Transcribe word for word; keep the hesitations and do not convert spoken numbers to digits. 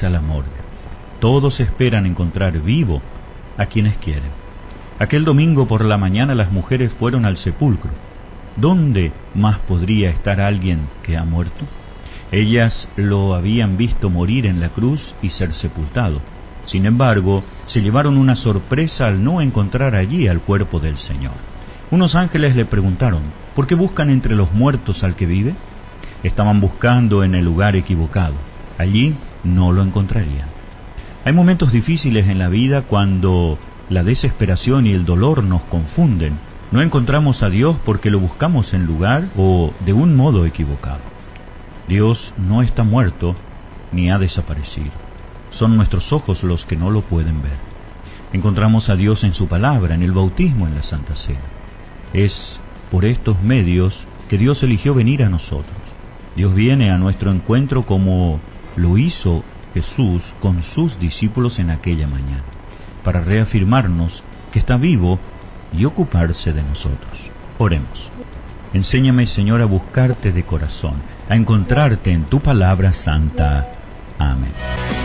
es a la morgue. Todos esperan encontrar vivo a quienes quieren. Aquel domingo por la mañana las mujeres fueron al sepulcro. ¿Dónde más podría estar alguien que ha muerto? Ellas lo habían visto morir en la cruz y ser sepultado. Sin embargo, se llevaron una sorpresa al no encontrar allí al cuerpo del Señor. Unos ángeles le preguntaron, ¿por qué buscan entre los muertos al que vive? Estaban buscando en el lugar equivocado. Allí no lo encontrarían. Hay momentos difíciles en la vida cuando la desesperación y el dolor nos confunden. No encontramos a Dios porque lo buscamos en lugar o de un modo equivocado. Dios no está muerto ni ha desaparecido. Son nuestros ojos los que no lo pueden ver. Encontramos a Dios en su palabra, en el bautismo, en la Santa Cena. Es por estos medios que Dios eligió venir a nosotros. Dios viene a nuestro encuentro como lo hizo Jesús con sus discípulos en aquella mañana, para reafirmarnos que está vivo y ocuparse de nosotros. Oremos. Enséñame, Señor, a buscarte de corazón, a encontrarte en tu palabra santa. Amén.